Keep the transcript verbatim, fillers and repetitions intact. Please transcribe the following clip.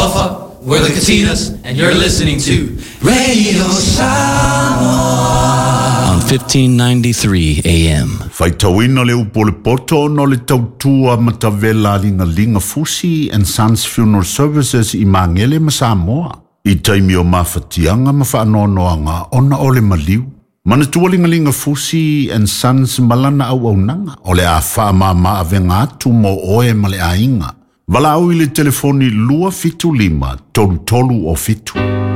Alpha, we're the Katinas, and you're listening to Radio Samoa on fifteen ninety-three A M. Faitawina le upole poto no le tautua matavela linga linga Fusi and Sons Funeral Services i Mangele ma Samoa. I taimi o mawhatianga ma whaanoanoanga ona ole maliu. Mana tualinga linga Fusi and Sons malana au au nanga. Ole a wha ma ma avenga atu mo oe male a inga. Wala au i le telefoni lua fitu lima, tolu tolu o fitu.